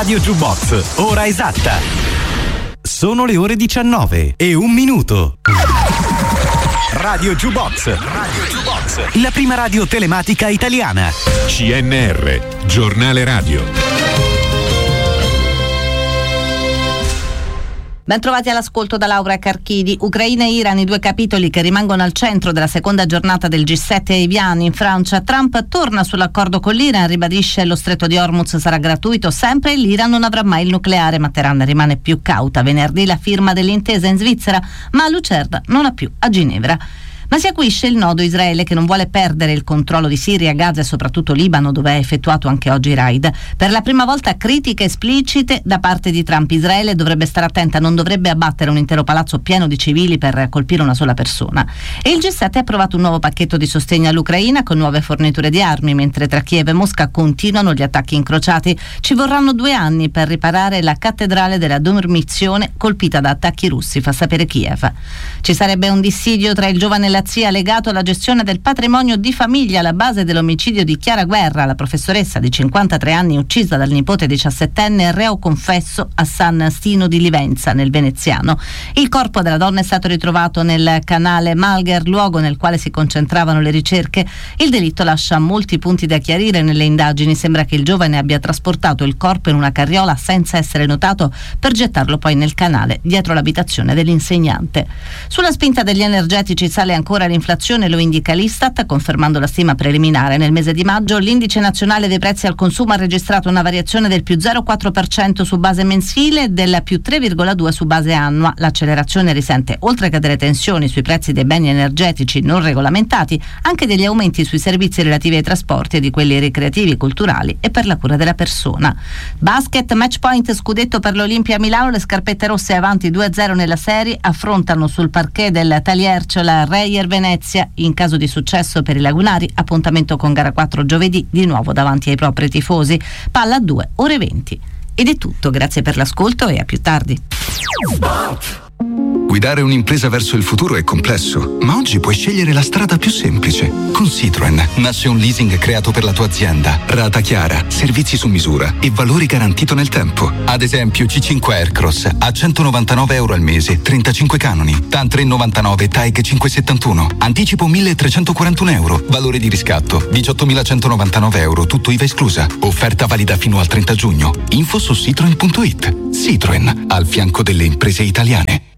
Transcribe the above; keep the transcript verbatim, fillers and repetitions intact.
Radio Jukebox, ora esatta. Sono le ore diciannove e un minuto. Radio Jukebox, Radio Jukebox, la prima radio telematica italiana. C N R, giornale radio. Ben trovati all'ascolto da Laura Carchidi. Ucraina e Iran, i due capitoli che rimangono al centro della seconda giornata del G sette a Evian in Francia. Trump torna sull'accordo con l'Iran, ribadisce lo stretto di Hormuz sarà gratuito sempre e l'Iran non avrà mai il nucleare, ma Teheran rimane più cauta. Venerdì la firma dell'intesa in Svizzera, ma a Lucerda non ha più a Ginevra. Ma si acuisce il nodo Israele, che non vuole perdere il controllo di Siria, Gaza e soprattutto Libano, dove ha effettuato anche oggi raid. Per la prima volta critiche esplicite da parte di Trump. Israele dovrebbe stare attenta, non dovrebbe abbattere un intero palazzo pieno di civili per colpire una sola persona. E il G sette ha approvato un nuovo pacchetto di sostegno all'Ucraina con nuove forniture di armi, mentre tra Kiev e Mosca continuano gli attacchi incrociati. Ci vorranno due anni per riparare la cattedrale della dormizione colpita da attacchi russi, fa sapere Kiev. Ci sarebbe un dissidio tra il giovane e la zia legato alla gestione del patrimonio di famiglia, alla base dell'omicidio di Chiara Guerra, la professoressa di cinquantatré anni uccisa dal nipote diciassettenne, reo confesso a San Stino di Livenza nel Veneziano. Il corpo della donna è stato ritrovato nel canale Malgher, luogo nel quale si concentravano le ricerche. Il delitto lascia molti punti da chiarire nelle indagini. Sembra che il giovane abbia trasportato il corpo in una carriola senza essere notato per gettarlo poi nel canale dietro l'abitazione dell'insegnante. Sulla spinta degli energetici sale ancora l'inflazione, lo indica l'Istat, confermando la stima preliminare. Nel mese di maggio l'indice nazionale dei prezzi al consumo ha registrato una variazione del più zero virgola quattro per cento su base mensile e del più tre virgola due per cento su base annua. L'accelerazione risente, oltre che delle tensioni sui prezzi dei beni energetici non regolamentati, anche degli aumenti sui servizi relativi ai trasporti e di quelli ricreativi, culturali e per la cura della persona. Basket, match point, scudetto per l'Olimpia Milano, le scarpette rosse avanti due a zero nella serie, affrontano sul parquet del Taliercio la Reyer Venezia. In caso di successo per i lagunari, appuntamento con gara quattro giovedì, di nuovo davanti ai propri tifosi. Palla a due, ore venti. Ed è tutto, grazie per l'ascolto e a più tardi. Guidare un'impresa verso il futuro è complesso, ma oggi puoi scegliere la strada più semplice. Con Citroen nasce un leasing creato per la tua azienda. Rata chiara, servizi su misura e valori garantito nel tempo. Ad esempio C cinque Aircross a centonovantanove euro al mese, trentacinque canoni. TAN tre virgola novantanove, TAEG cinquecentosettantuno. Anticipo milletrecentoquarantuno euro. Valore di riscatto diciottomilacentonovantanove euro, tutto I V A esclusa. Offerta valida fino al trenta giugno. Info su citroen punto it. Citroen, al fianco delle imprese italiane.